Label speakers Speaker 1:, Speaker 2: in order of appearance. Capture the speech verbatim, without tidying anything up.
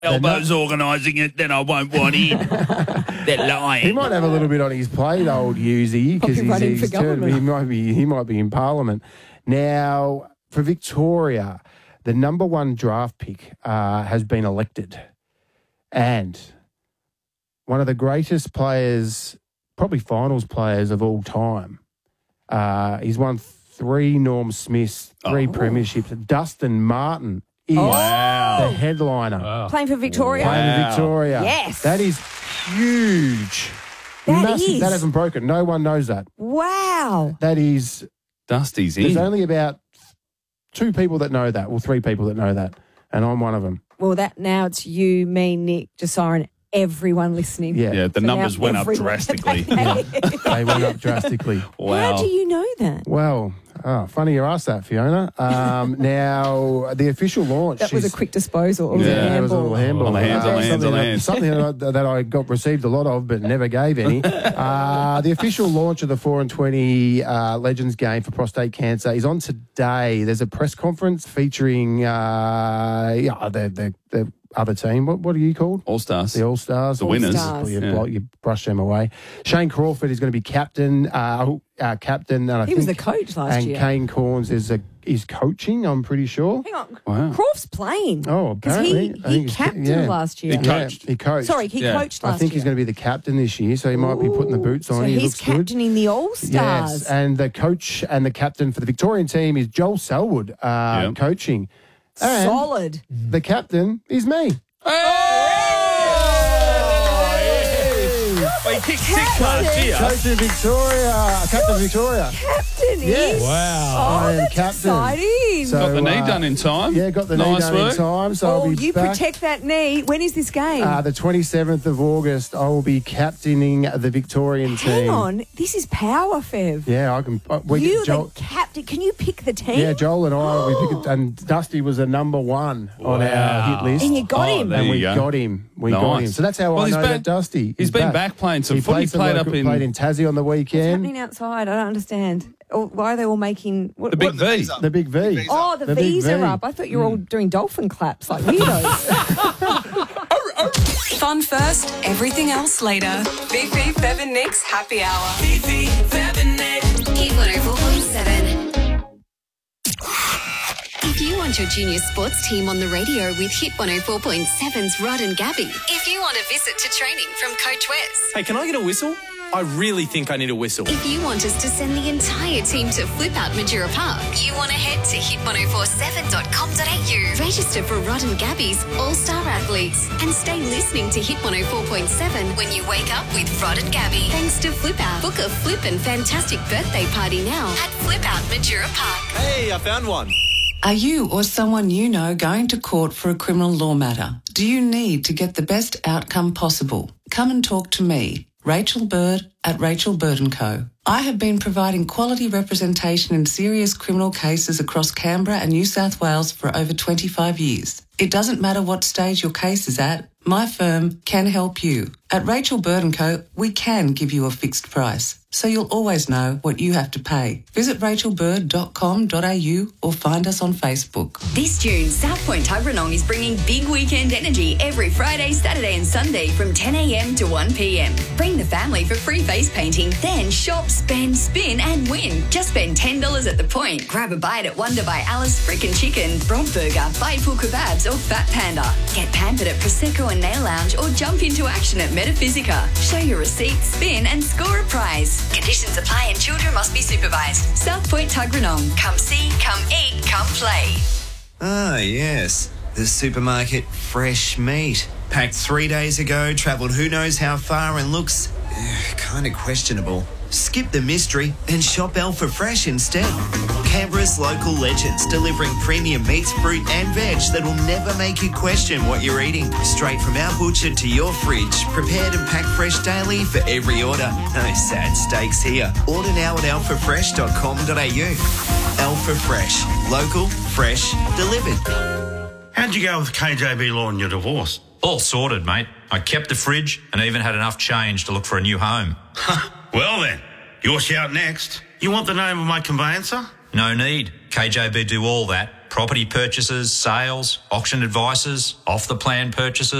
Speaker 1: Elbows organising it, then I won't want in. They're lying.
Speaker 2: He might have a little bit on his plate, old Husey, because he's,
Speaker 3: running
Speaker 2: he's
Speaker 3: for
Speaker 2: turned,
Speaker 3: government.
Speaker 2: he might be he might be in Parliament now. For Victoria, the number one draft pick uh, has been elected, and one of the greatest players, probably finals players of all time. Uh, he's won three Norm Smiths, three
Speaker 1: Oh.
Speaker 2: premierships. Dustin Martin is
Speaker 1: Wow.
Speaker 2: the headliner.
Speaker 4: Wow.
Speaker 3: Playing for Victoria.
Speaker 2: Playing
Speaker 1: Wow.
Speaker 2: for Victoria.
Speaker 3: Yes.
Speaker 2: That is huge.
Speaker 3: That
Speaker 2: Massive.
Speaker 3: is.
Speaker 2: That hasn't broken. No one knows that.
Speaker 3: Wow.
Speaker 2: That is,
Speaker 1: Dusty's
Speaker 2: there's
Speaker 1: in.
Speaker 2: only about two people that know that, well, three people that know that, and I'm one of them.
Speaker 3: Well, that now it's you, me, Nick, Josiah, and everyone listening.
Speaker 2: Yeah.
Speaker 1: Yeah, the
Speaker 3: So now
Speaker 1: numbers went up
Speaker 3: everyone-
Speaker 1: drastically.
Speaker 2: They went up drastically.
Speaker 1: Wow.
Speaker 3: How do you know that?
Speaker 2: Well, oh, funny you asked that, Fiona. Um, now, the official launch.
Speaker 3: That was a
Speaker 2: is-
Speaker 3: quick disposal. It was
Speaker 1: Yeah,
Speaker 3: a
Speaker 2: Yeah, it was a
Speaker 3: handball.
Speaker 2: little handball.
Speaker 1: On the hands, on the hands,
Speaker 2: something
Speaker 1: on the
Speaker 2: that-
Speaker 1: hands.
Speaker 2: Something that, that I got received a lot of, but never gave any. Uh, the official launch of the four and twenty uh, Legends game for prostate cancer is on today. There's a press conference featuring uh, yeah, the, the the other team. What what are you called?
Speaker 1: All Stars.
Speaker 2: The All Stars,
Speaker 1: The winners.
Speaker 3: All-Stars.
Speaker 2: You,
Speaker 1: Yeah.
Speaker 2: you brush them away. Shane Crawford is going to be captain. Uh, uh, captain. And I
Speaker 3: He was the
Speaker 2: think-
Speaker 3: coach last
Speaker 2: and
Speaker 3: year.
Speaker 2: Kane Corns is a is coaching. I'm pretty sure.
Speaker 3: Hang on.
Speaker 1: Wow.
Speaker 3: Croft's playing.
Speaker 2: Oh,
Speaker 3: 'Cause
Speaker 2: apparently.
Speaker 3: He,
Speaker 2: I
Speaker 3: he
Speaker 2: think he's-
Speaker 3: captained
Speaker 2: yeah.
Speaker 3: last year.
Speaker 1: He coached.
Speaker 2: Yeah, he coached.
Speaker 3: Sorry, he
Speaker 1: Yeah.
Speaker 3: coached last
Speaker 2: I think
Speaker 3: year.
Speaker 2: he's going to be the captain this year, so he might be putting the boots on.
Speaker 3: So
Speaker 2: he
Speaker 3: he's
Speaker 2: looks good.
Speaker 3: captaining the All-Stars.
Speaker 2: Yes, and the coach and the captain for the Victorian team is Joel Selwood, uh,
Speaker 1: Yep.
Speaker 2: coaching. And
Speaker 3: Solid.
Speaker 2: the captain is me.
Speaker 1: Well, he kicked six last year.
Speaker 2: Coaching Victoria, captain Victoria.
Speaker 3: Captain
Speaker 2: Yes.
Speaker 3: is.
Speaker 4: Wow.
Speaker 3: Oh,
Speaker 2: I am
Speaker 3: that's
Speaker 2: captain.
Speaker 3: exciting.
Speaker 2: So,
Speaker 1: Got the knee
Speaker 2: uh,
Speaker 1: done in time.
Speaker 2: Yeah, got the knee
Speaker 1: nice
Speaker 2: done
Speaker 1: work.
Speaker 2: in time. So
Speaker 3: oh,
Speaker 2: I'll be
Speaker 3: you
Speaker 2: back.
Speaker 3: protect that knee. When is this game?
Speaker 2: Uh, the twenty-seventh of August, I will be captaining the Victorian team.
Speaker 3: Hang on. This is power, Fev.
Speaker 2: Yeah, I can. Uh, we
Speaker 3: you,
Speaker 2: Joel,
Speaker 3: the captain. Can you pick the team?
Speaker 2: yeah, Joel and I, we picked, and Dusty was a number one on our
Speaker 4: Wow.
Speaker 2: hit list.
Speaker 3: And you got
Speaker 1: Oh,
Speaker 3: him.
Speaker 1: there
Speaker 2: and
Speaker 1: you
Speaker 2: we
Speaker 1: go.
Speaker 2: got him. We got
Speaker 1: Nice.
Speaker 2: him. So that's how
Speaker 1: Well,
Speaker 2: I
Speaker 1: he's
Speaker 2: know
Speaker 1: back-
Speaker 2: that Dusty.
Speaker 1: he's been back playing some
Speaker 2: he
Speaker 1: footy,
Speaker 2: some
Speaker 1: played
Speaker 2: local-
Speaker 1: up in-
Speaker 2: played in Tassie on the
Speaker 3: What's
Speaker 2: weekend.
Speaker 3: happening outside? I don't understand. Oh, why are they all making... What,
Speaker 1: The big
Speaker 3: what-
Speaker 1: V.
Speaker 2: The big V.
Speaker 3: Oh, the,
Speaker 2: The big
Speaker 3: V's
Speaker 2: V.
Speaker 3: are up. I thought you were all doing dolphin claps like weirdos.
Speaker 5: Fun first, everything else later. B P, Bev and Nick's Happy Hour.
Speaker 6: B P, Bev and Nick.
Speaker 7: Hit one oh four point seven. If you want your junior sports team on the radio with Hit one oh four point seven's Rod and Gabby. If you want a visit to training from Coach Wes.
Speaker 6: Hey, can I get a whistle? I really think I need a whistle.
Speaker 7: If you want us to send the entire team to Flip Out Majura Park, you want to head to hit ten forty-seven dot com dot a u. Register for Rod and Gabby's All-Star Athletes and stay listening to Hit one oh four point seven when you wake up with Rod and Gabby. Thanks to Flip Out. Book a flip and fantastic birthday party now at Flip Out Majura Park.
Speaker 6: Hey, I found one.
Speaker 8: Are you or someone you know going to court for a criminal law matter? Do you need to get the best outcome possible? Come and talk to me, Rachel Bird at Rachel Bird and Co. I have been providing quality representation in serious criminal cases across Canberra and New South Wales for over twenty-five years. It doesn't matter what stage your case is at, my firm can help you. At Rachel Bird and Co, we can give you a fixed price, so you'll always know what you have to pay. Visit rachel bird dot com dot a u or find us on Facebook.
Speaker 5: This June, South Point Tuggeranong is bringing big weekend energy every Friday, Saturday and Sunday from ten a m to one p m. Bring the family for free face painting, then shop, spend, spin and win. Just spend ten dollars at the point. Grab a bite at Wonder by Alice Frickin' Chicken, Bronc Burger, Biteful Kebabs or Fat Panda. Get pampered at Prosecco and Nail Lounge or jump into action at Metaphysica. Show your receipt, spin and score a prize. Conditions apply and children must be supervised. South Point Tuggeranong. Come see, come eat, come play.
Speaker 9: Ah, yes. The supermarket fresh meat. Packed three days ago, travelled who knows how far and looks kind of questionable. Skip the mystery and shop Alpha Fresh instead. Canberra's local legends delivering premium meats, fruit and veg that will never make you question what you're eating. Straight from our butcher to your fridge, prepared and packed fresh daily for every order. No sad steaks here. Order now at alpha fresh dot com dot a u. Alpha Fresh. Local, fresh, delivered.
Speaker 10: How'd you go with K J B Law in your divorce?
Speaker 11: All sorted, mate. I kept the fridge and even had enough change to look for a new home.
Speaker 10: Well then, your shout next. You want the name of my conveyancer?
Speaker 11: No need. K J B do all that. Property purchases, sales, auction advices, off-the-plan purchases.